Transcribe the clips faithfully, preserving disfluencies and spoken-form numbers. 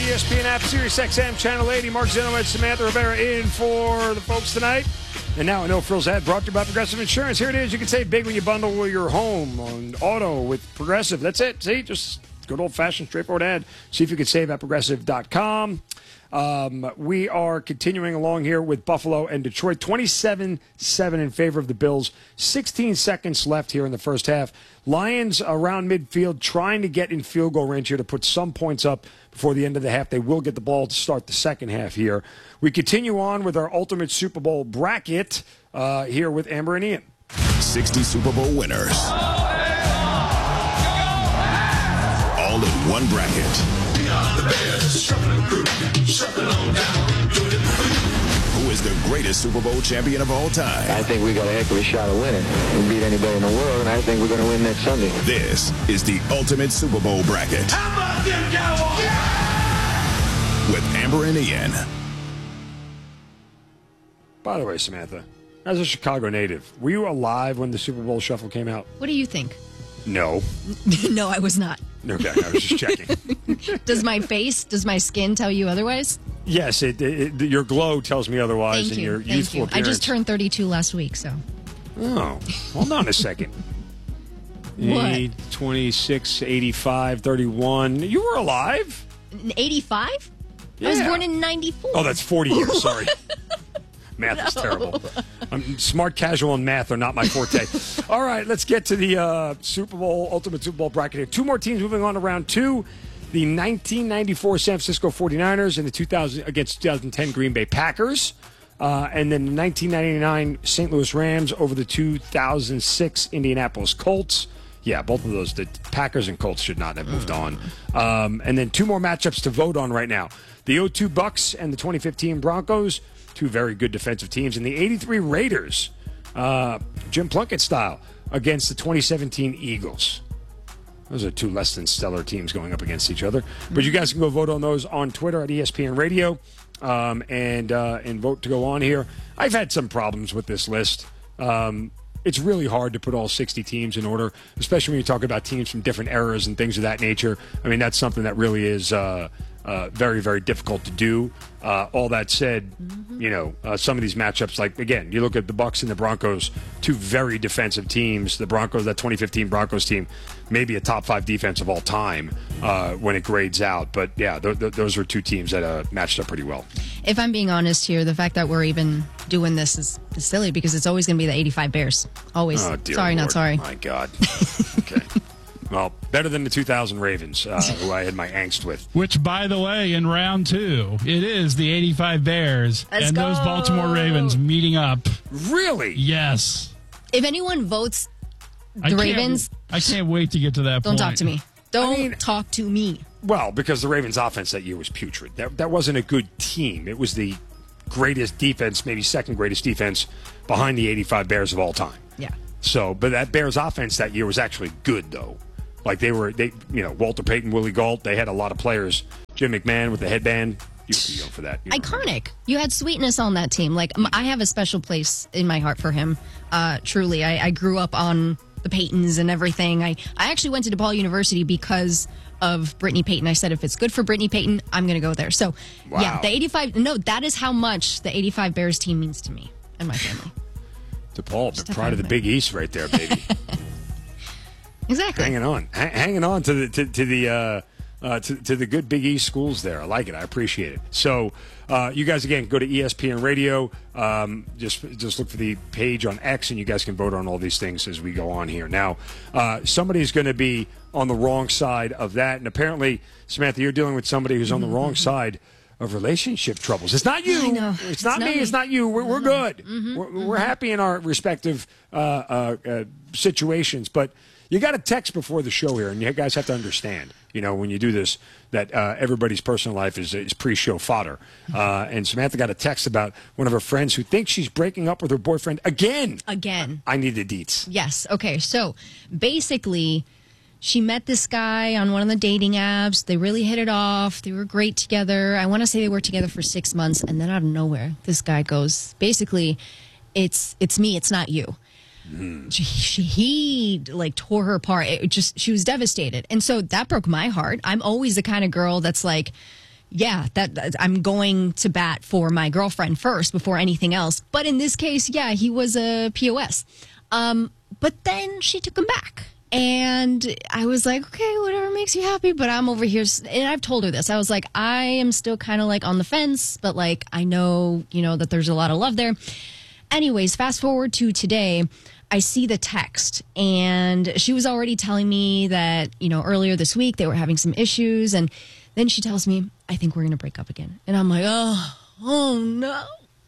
E S P N app, Sirius X M, Channel eighty. Mark Zinowitz, Samantha Rivera in for the folks tonight. And now a No Frills ad brought to you by Progressive Insurance. Here it is. You can save big when you bundle your home on auto with Progressive. That's it. See, just good old-fashioned, straightforward ad. See if you can save at progressive dot com. Um, we are continuing along here with Buffalo and Detroit. twenty-seven seven in favor of the Bills. sixteen seconds left here in the first half. Lions around midfield trying to get in field goal range here to put some points up before the end of the half. They will get the ball to start the second half here. We continue on with our ultimate Super Bowl bracket uh, here with Amber and Ian. sixty Super Bowl winners. All in one bracket. The Bears, shuffling through, shuffling on down, doing it for you. Who is the greatest Super Bowl champion of all time? I think we got a heck of a shot of winning. We beat anybody in the world, and I think we're going to win next Sunday. This is the ultimate Super Bowl bracket. How about them Cowboys? Yeah! With Amber and Ian. By the way, Samantha, as a Chicago native, were you alive when the Super Bowl shuffle came out? What do you think? No. No, I was not. Okay, I was just checking. Does my face, does my skin tell you otherwise? Yes, it, it, it, your glow tells me otherwise. Thank and you. your Thank youthful you. appearance. I just turned thirty-two last week, so. Oh, hold on a second. What? eight, twenty-six, eighty-five, thirty-one. You were alive? eighty-five? Yeah. I was born in ninety-four. Oh, that's forty years. Sorry. Math no. is terrible. I'm, smart, casual, and math are not my forte. All right, let's get to the uh, Super Bowl, Ultimate Super Bowl bracket here. Two more teams moving on to round two. The nineteen ninety-four San Francisco forty-niners and the two thousand against twenty ten Green Bay Packers. Uh, and then the nineteen ninety-nine Saint Louis Rams over the two thousand six Indianapolis Colts. Yeah, both of those, the Packers and Colts should not have moved on. Um, and then two more matchups to vote on right now. The oh two Bucks and the twenty fifteen Broncos. Two very good defensive teams. And the eighty-three Raiders, uh, Jim Plunkett style, against the twenty seventeen Eagles. Those are two less than stellar teams going up against each other. But you guys can go vote on those on Twitter at E S P N Radio um, and, uh, and vote to go on here. I've had some problems with this list. Um, it's really hard to put all sixty teams in order, especially when you talk about teams from different eras and things of that nature. I mean, that's something that really is uh, uh, very, very difficult to do. Uh, all that said, mm-hmm. you know, uh, some of these matchups, like, again, you look at the Bucs and the Broncos, two very defensive teams. The Broncos, that twenty fifteen Broncos team, maybe a top five defense of all time uh, when it grades out. But, yeah, th- th- those were two teams that uh, matched up pretty well. If I'm being honest here, the fact that we're even doing this is, is silly because it's always going to be the eighty-five Bears. Always. Oh, dear sorry, Lord. not sorry. My God. Okay. Well, better than the two thousand Ravens, uh, who I had my angst with. Which, by the way, in round two, it is the eighty-five Bears Let's and go. those Baltimore Ravens meeting up. Really? Yes. If anyone votes the I Ravens, I can't wait to get to that don't point. talk to me. Don't I mean, talk to me. Well, because the Ravens' offense that year was putrid. That, that wasn't a good team. It was the greatest defense, maybe second greatest defense behind the eighty-five Bears of all time. Yeah. So, but that Bears offense that year was actually good, though. Like they were, they you know, Walter Payton, Willie Gault, they had a lot of players. Jim McMahon with the headband. You could be young for that. You Iconic. You had sweetness on that team. Like, I have a special place in my heart for him. Uh, truly. I, I grew up on the Paytons and everything. I, I actually went to DePaul University because of Brittany Payton. I said, if it's good for Brittany Payton, I'm going to go there. So, wow. yeah, the eighty-five, no, that is how much the eighty-five Bears team means to me and my family. DePaul, the pride of the Big East right there, baby. Exactly. Hanging on. H- hanging on to the, to, to the, uh, Uh, to, to the good Big East schools there. I like it. I appreciate it. So uh, you guys, again, go to E S P N Radio. Um, just just look for the page on X, and you guys can vote on all these things as we go on here. Now, uh, somebody's going to be on the wrong side of that. And apparently, Samantha, you're dealing with somebody who's on the wrong side of relationship troubles. It's not you. I know. It's, It's not not me. me. It's not you. We're, we're good. Mm-hmm. We're, we're happy in our respective uh, uh, uh, situations. But you got to text before the show here, and you guys have to understand, you know, when you do this, that uh, everybody's personal life is, is pre-show fodder. Uh, and Samantha got a text about one of her friends who thinks she's breaking up with her boyfriend again. Again. I need the deets. Yes. Okay. So basically, she met this guy on one of the dating apps. They really hit it off. They were great together. I want to say they were together for six months. And then out of nowhere, this guy goes, basically, it's it's me, it's not you. Mm. She, she, he like tore her apart. It just, she was devastated. And so that broke my heart. I'm always the kind of girl that's like, yeah, that that- I'm going to bat for my girlfriend first before anything else. But in this case, yeah, he was a P O S. Um, but then she took him back. And I was like, okay, whatever makes you happy. But I'm over here. And I've told her this. I was like, I am still kind of like on the fence. But like, I know, you know, that there's a lot of love there. Anyways, fast forward to today. I see the text. And she was already telling me that, you know, earlier this week they were having some issues. And then she tells me, I think we're going to break up again. And I'm like, oh, oh no.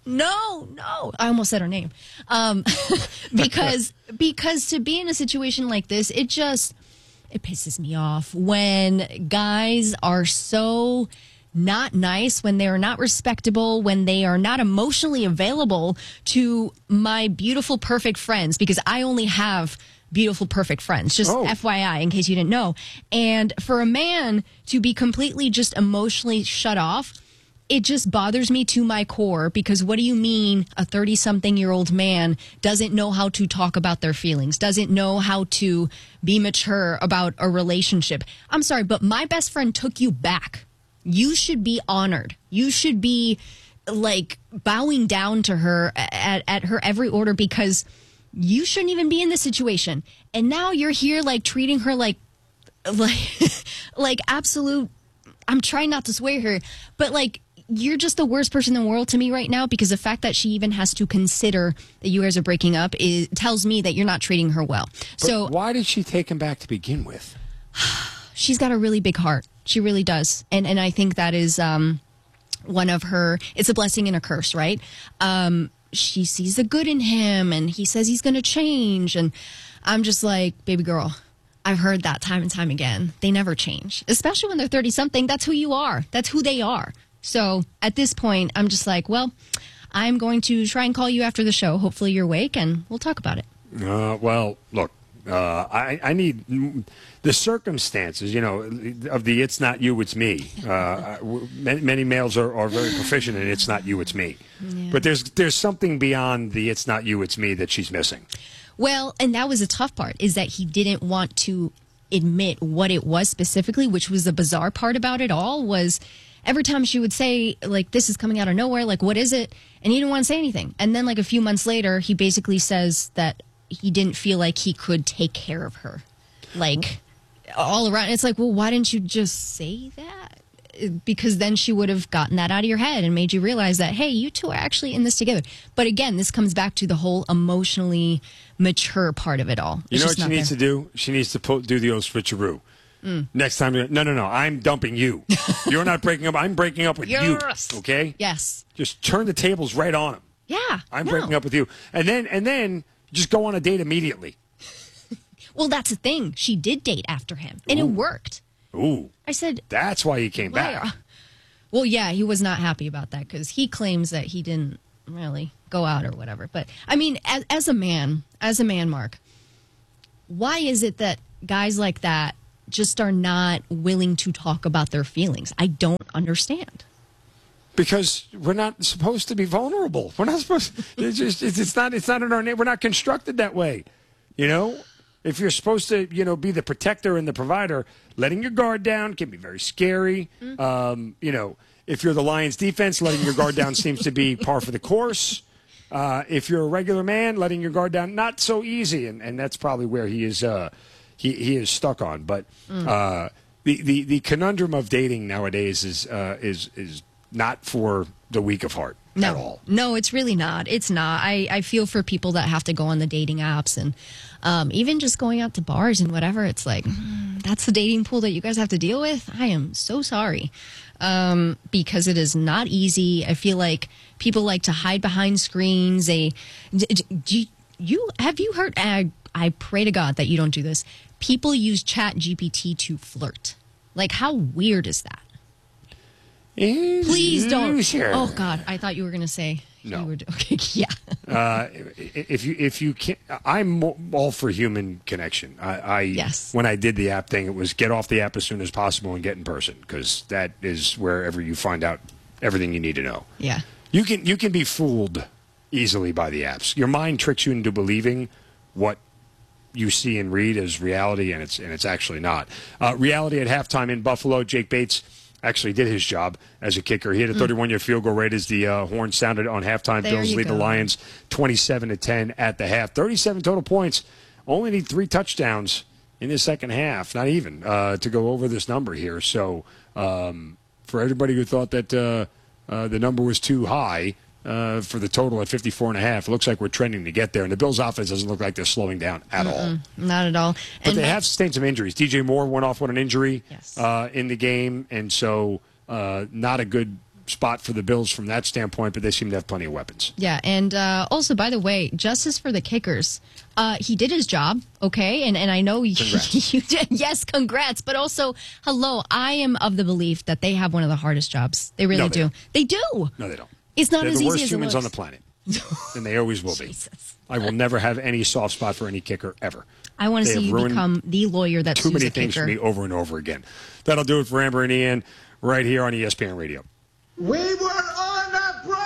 No, no. I almost said her name. Um, because because to be in a situation like this, it just it pisses me off when guys are so not nice, when they are not respectable, when they are not emotionally available to my beautiful, perfect friends, because I only have beautiful, perfect friends. Just Oh. F Y I, in case you didn't know. And for a man to be completely just emotionally shut off, it just bothers me to my core, because what do you mean a thirty-something-year-old man doesn't know how to talk about their feelings, doesn't know how to be mature about a relationship? I'm sorry, but my best friend took you back. You should be honored. You should be, like, bowing down to her at, at her every order, because you shouldn't even be in this situation. And now you're here, like, treating her like, like, like absolute, I'm trying not to swear here, but, like, you're just the worst person in the world to me right now, because the fact that she even has to consider that you guys are breaking up is, tells me that you're not treating her well. But so why did she take him back to begin with? she's got a really big heart. She really does. And and I think that is um, one of her, it's a blessing and a curse, right? Um, she sees the good in him, and he says he's going to change. And I'm just like, baby girl, I've heard that time and time again. They never change, especially when they're thirty-something. That's who you are. That's who they are. So at this point, I'm just like, well, I'm going to try and call you after the show. Hopefully you're awake, and we'll talk about it. Uh, well, look, uh, I, I need the circumstances, you know, of the it's not you, it's me. Uh, many, many males are, are very proficient in it's not you, it's me. Yeah. But there's there's something beyond the it's not you, it's me that she's missing. Well, and that was the tough part, is that he didn't want to admit what it was specifically, which was the bizarre part about it all, was every time she would say, like, this is coming out of nowhere, like, what is it? And he didn't want to say anything. And then, like, a few months later, he basically says that he didn't feel like he could take care of her. Like, all around. It's like, well, why didn't you just say that? Because then she would have gotten that out of your head and made you realize that, hey, you two are actually in this together. But again, this comes back to the whole emotionally mature part of it all. You It's know just what she not needs there. to do? She needs to pull, do the old switcheroo. Mm. Next time, you're, no, no, no, I'm dumping you. You're not breaking up. I'm breaking up with Yes. you. Okay? Yes. Just turn the tables right on him. Yeah. I'm no. breaking up with you. And then, and then just go on a date immediately. Well, that's the thing. She did date after him, and Ooh. It worked. Ooh. I said, that's why he came back. Why? Well, yeah, he was not happy about that, because he claims that he didn't really go out or whatever. But, I mean, as, as a man, as a man, Mark, why is it that guys like that just are not willing to talk about their feelings? I don't understand. Because we're not supposed to be vulnerable. We're not supposed. It's just. It's, it's not. It's not in our name. We're not constructed that way. You know, if you're supposed to, you know, be the protector and the provider, letting your guard down can be very scary. Mm-hmm. Um, you know, if you're the Lions defense, letting your guard down seems to be par for the course. Uh, if you're a regular man, letting your guard down, not so easy, and, and that's probably where he is. Uh, he he is stuck on. But mm. uh, the, the the conundrum of dating nowadays is uh, is is not for the weak of heart no. at all. No, it's really not. It's not. I, I feel for people that have to go on the dating apps, and um, even just going out to bars and whatever. It's like, mm, that's the dating pool that you guys have to deal with? I am so sorry. Um, because it is not easy. I feel like people like to hide behind screens. They, do, do you, have you heard, I, I pray to God that you don't do this. People use Chat G P T to flirt. Like, how weird is that? Please don't. Sure. Oh God, I thought you were going to say no. You were, okay, yeah. uh, if you if you can, I'm all for human connection. I, I yes. When I did the app thing, it was get off the app as soon as possible and get in person, because that is wherever you find out everything you need to know. Yeah. You can you can be fooled easily by the apps. Your mind tricks you into believing what you see and read as reality, and it's and it's actually not. Uh, reality at halftime in Buffalo. Jake Bates actually did his job as a kicker. He had a thirty-one-year field goal rate as the uh, horn sounded on halftime. There Bills you lead go. the Lions twenty-seven to ten at the half. thirty-seven total points. Only need three touchdowns in the second half, not even, uh, to go over this number here. So um, for everybody who thought that uh, uh, the number was too high uh, for the total at fifty-four and a half, it looks like we're trending to get there. And the Bills' offense doesn't look like they're slowing down at Mm-mm, all. Not at all. But And they have sustained some injuries. D J Moore went off with an injury Yes. uh, in the game, and so uh, not a good spot for the Bills from that standpoint, but they seem to have plenty of weapons. Yeah, and uh, also, by the way, justice for the kickers. Uh, he did his job, okay? And and I know you, you did. Yes, congrats. But also, hello, I am of the belief that they have one of the hardest jobs. They really No, they do. don't. They do. No, they don't. It's not They're as the easy worst as humans it on looks. the planet, and they always will be. Jesus. I will never have any soft spot for any kicker ever. I want They to see have you ruined become the lawyer that Too sues many a things kicker. for me over and over again. That'll do it for Amber and Ian right here on E S P N Radio. We were on a break!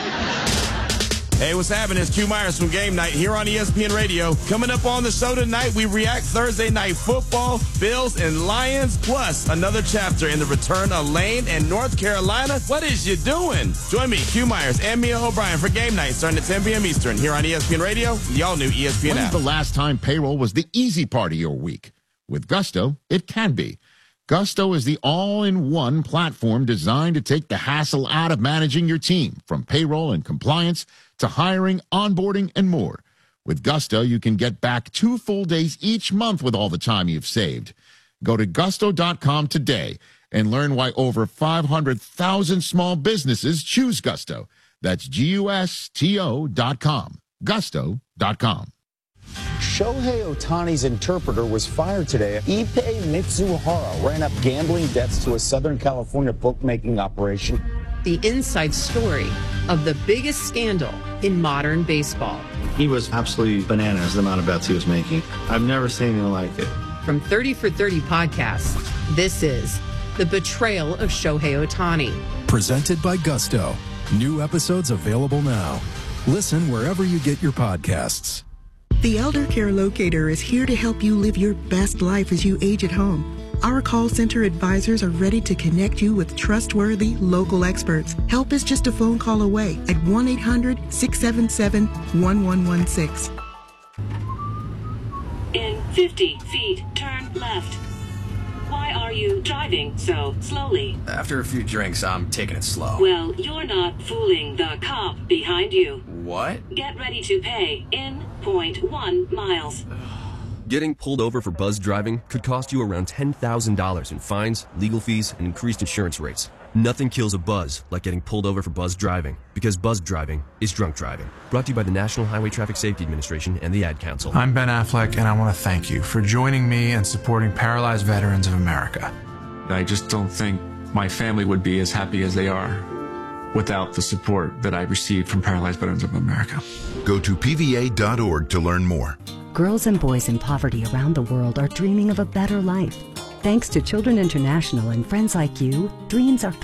Hey, what's happening? It's Q Myers from Game Night here on E S P N Radio. Coming up on the show tonight, we react Thursday Night Football, Bills and Lions, plus another chapter in the return of Lane and North Carolina. What is you doing? Join me, Q Myers, and Mia O'Brien for Game Night starting at ten p.m. Eastern here on E S P N Radio, the all-new E S P N When's app. the last time payroll was the easy part of your week? With Gusto, it can be. Gusto is the all-in-one platform designed to take the hassle out of managing your team, from payroll and compliance to hiring, onboarding, and more. With Gusto, you can get back two full days each month with all the time you've saved. Go to gusto dot com today and learn why over five hundred thousand small businesses choose Gusto. That's G U S T O dot com. gusto dot com. Shohei Ohtani's interpreter was fired today. Ippei Mitsuhara ran up gambling debts to a Southern California bookmaking operation. The inside story of the biggest scandal in modern baseball. He was absolutely bananas, the amount of bets he was making. I've never seen anything like it. From thirty for thirty podcasts, this is The Betrayal of Shohei Ohtani. Presented by Gusto. New episodes available now. Listen wherever you get your podcasts. The Elder Care Locator is here to help you live your best life as you age at home. Our call center advisors are ready to connect you with trustworthy local experts. Help is just a phone call away at one eight hundred, six seven seven, one one one six. In fifty feet, turn left. Why are you driving so slowly? After a few drinks, I'm taking it slow. Well, you're not fooling the cop behind you. What? Get ready to pay in point one miles. Getting pulled over for buzz driving could cost you around ten thousand dollars in fines, legal fees, and increased insurance rates. Nothing kills a buzz like getting pulled over for buzz driving, because buzz driving is drunk driving. Brought to you by the National Highway Traffic Safety Administration and the Ad Council. I'm Ben Affleck, and I want to thank you for joining me and supporting Paralyzed Veterans of America. I just don't think my family would be as happy as they are without the support that I received from Paralyzed Veterans of America. Go to P V A dot org to learn more. Girls and boys in poverty around the world are dreaming of a better life. Thanks to Children International and friends like you, dreams are